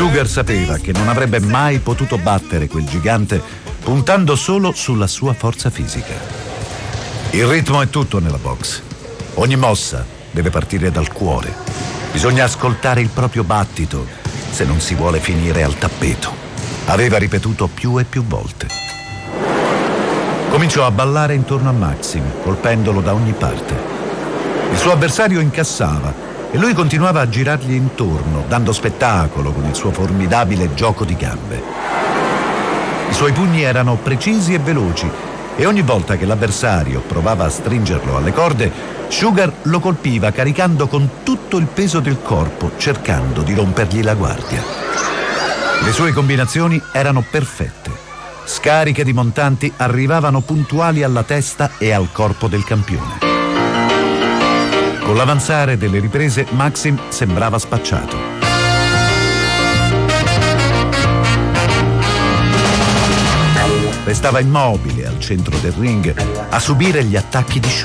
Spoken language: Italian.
Sugar sapeva che non avrebbe mai potuto battere quel gigante puntando solo sulla sua forza fisica. Il ritmo è tutto nella box. Ogni mossa deve partire dal cuore. Bisogna ascoltare il proprio battito se non si vuole finire al tappeto. Aveva ripetuto più e più volte. Cominciò a ballare intorno a Maxim, colpendolo da ogni parte. Il suo avversario incassava e lui continuava a girargli intorno, dando spettacolo con il suo formidabile gioco di gambe. I suoi pugni erano precisi e veloci e ogni volta che l'avversario provava a stringerlo alle corde, Sugar lo colpiva caricando con tutto il peso del corpo, cercando di rompergli la guardia. Le sue combinazioni erano perfette. Scariche di montanti arrivavano puntuali alla testa e al corpo del campione. Con l'avanzare delle riprese, Maxim sembrava spacciato. Restava immobile al centro del ring a subire gli attacchi di